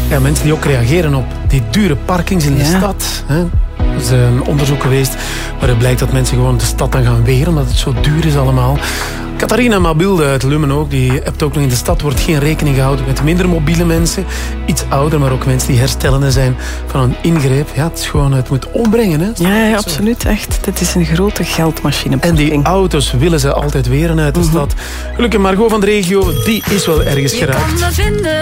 Ja, mensen die ook reageren op die dure parkings in de stad. Hè. Er is een onderzoek geweest waaruit blijkt dat mensen gewoon de stad dan gaan wegeren omdat het zo duur is allemaal. Catharina Mabilde uit Lummen ook, die hebt ook nog in de stad wordt geen rekening gehouden met minder mobiele mensen, iets ouder, maar ook mensen die herstellende zijn van een ingreep. Ja, het is gewoon, het moet opbrengen. Hè? Ja, absoluut, echt. Het is een grote geldmachine. En die auto's willen ze altijd weren uit de stad. Gelukkig Margot van de regio, die is wel ergens geraakt.